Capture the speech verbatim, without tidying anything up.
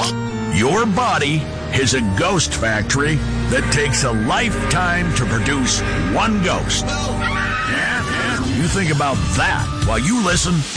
Your body is a ghost factory that takes a lifetime to produce one ghost. Yeah, yeah. You think about that while you listen